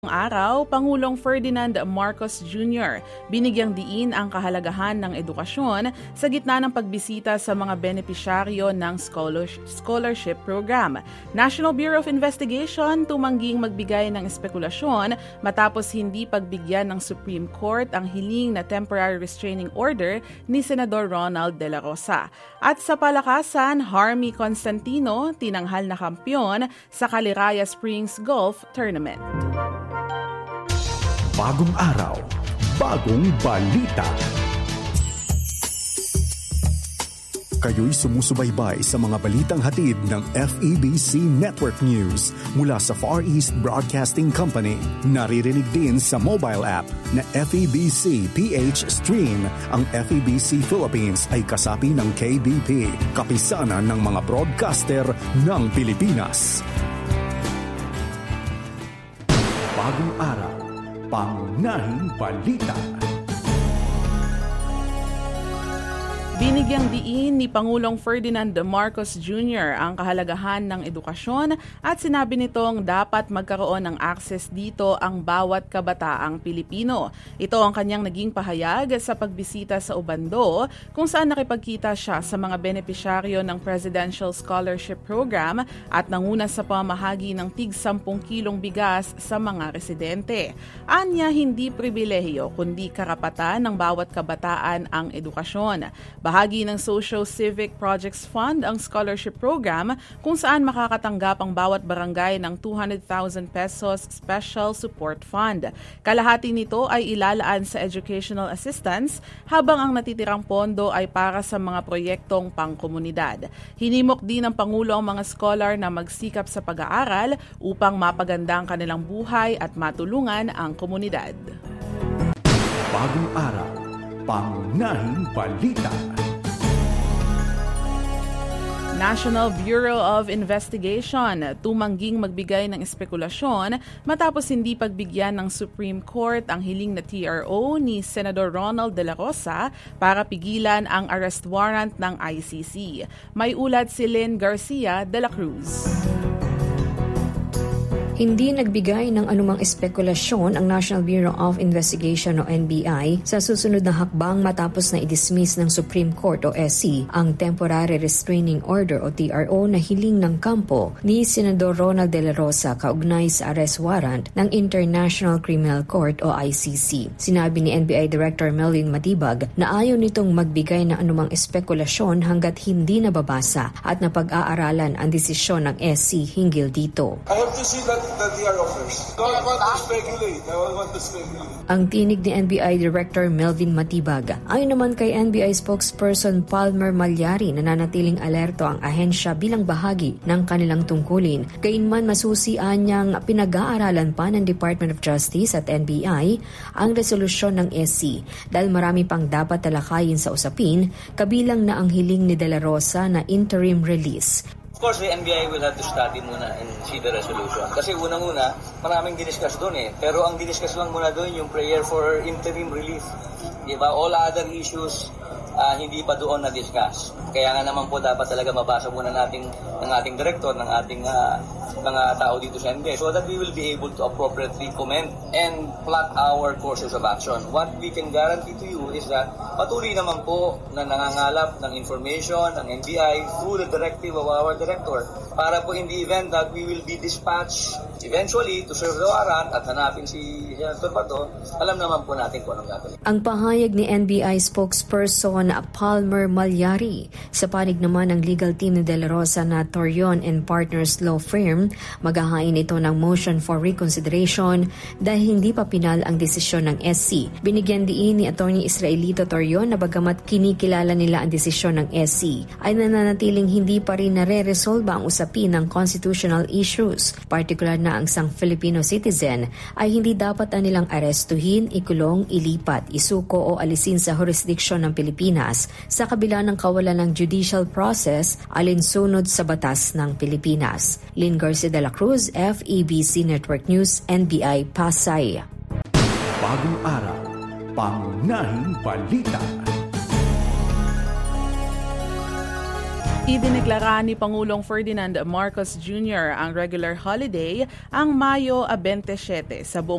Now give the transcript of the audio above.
Araw, Pangulong Ferdinand Marcos Jr. binigyang diin ang kahalagahan ng edukasyon sa gitna ng pagbisita sa mga benepisyaryo ng scholarship program. National Bureau of Investigation tumangging magbigay ng espekulasyon matapos hindi pagbigyan ng Supreme Court ang hiling na temporary restraining order ni Senador Ronald De La Rosa. At sa palakasan, Harmy Constantino tinanghal na kampyon sa Caliraya Springs Golf Tournament. Bagong araw, bagong balita. Kayo'y sumusubaybay sa mga balitang hatid ng FEBC Network News mula sa Far East Broadcasting Company. Naririnig din sa mobile app na FEBC PH Stream. Ang FEBC Philippines ay kasapi ng KBP, kapisanan ng mga broadcaster ng Pilipinas. Bagong araw, pangunahing balita. Binigyang diin ni Pangulong Ferdinand Marcos Jr. ang kahalagahan ng edukasyon at sinabi nitong dapat magkaroon ng access dito ang bawat kabataang Pilipino. Ito ang kanyang naging pahayag sa pagbisita sa Obando kung saan nakipagkita siya sa mga benepisyaryo ng Presidential Scholarship Program at nanguna sa pamahagi ng tig 10 kilong bigas sa mga residente. Anya, hindi pribilehiyo kundi karapatan ng bawat kabataan ang edukasyon. Bahagi ng Social Civic Projects Fund ang scholarship program kung saan makakatanggap ang bawat barangay ng 200,000 pesos Special Support Fund. Kalahati nito ay ilalaan sa educational assistance habang ang natitirang pondo ay para sa mga proyektong pangkomunidad. Hinimok din ng Pangulo ang mga scholar na magsikap sa pag-aaral upang mapaganda ang kanilang buhay at matulungan ang komunidad. Bagong araw, pangunahing balita. National Bureau of Investigation tumangging magbigay ng espekulasyon matapos hindi pagbigyan ng Supreme Court ang hiling na TRO ni Senador Ronald De La Rosa para pigilan ang arrest warrant ng ICC. May ulat si Lynn Garcia de la Cruz. Hindi nagbigay ng anumang espekulasyon ang National Bureau of Investigation o NBI sa susunod na hakbang matapos na i-dismiss ng Supreme Court o SC ang Temporary Restraining Order o TRO na hiling ng kampo ni Senador Ronald De La Rosa kaugnay sa arrest warrant ng International Criminal Court o ICC. Sinabi ni NBI Director Melvin Matibag na ayaw nitong magbigay ng anumang espekulasyon hanggat hindi nababasa at napag-aaralan ang desisyon ng SC hinggil dito. I have to see that the TRO first. I want to speculate. Ang tinig ni NBI Director Melvin Matibag. Ayon naman kay NBI spokesperson Palmer Malyari, nananatiling alerto ang ahensya bilang bahagi ng kanilang tungkulin. Gayunman masusian niyang pinag-aaralan pa ng Department of Justice at NBI ang resolusyon ng SC dahil marami pang dapat talakayin sa usapin, kabilang na ang hiling ni De La Rosa na interim release. Of course, the NBI will have to study muna and see the resolution. Kasi unang-una, maraming diniscuss doon eh. Pero ang diniscuss lang muna doon yung prayer for interim relief. Diba? All other issues, hindi pa doon na-discuss. Kaya nga naman po dapat talaga mabasa muna natin ng ating director, ng ating mga tao dito sa NBI so that we will be able to appropriately comment and plot our courses of action. What we can guarantee to you is that patuloy naman po na nangangalap ng information ng NBI through the directive of our director para po in the event that we will be dispatched eventually to serve the warrant at hanapin si Senator Bato, alam naman po natin kung anong gagawin. Ang pahayag ni NBI spokesperson Palmer Malyari. Sa panig naman ng legal team ni De La Rosa na Torion and Partners Law Firm, maghahain ito ng motion for reconsideration dahil hindi pa pinal ang desisyon ng SC. Binigyan diin ni Attorney Israelito Torion na bagamat kinikilala nila ang desisyon ng SC, ay nananatiling hindi pa rin nare-resolba ang usapin ng constitutional issues. Partikular na ang isang Filipino citizen ay hindi dapat na nilang arestuhin, ikulong, ilipat, isuko o alisin sa jurisdiksyon ng Pilipinas sa kabila ng kawalan ng judicial process alinsunod sa batas ng Pilipinas. Lynn Garcia de la Cruz, FEBC Network News, NBI, Pasay. Bagong araw, pangunahing balita. Idineklara ni Pangulong Ferdinand Marcos Jr. ang regular holiday ang Mayo 27 sa buong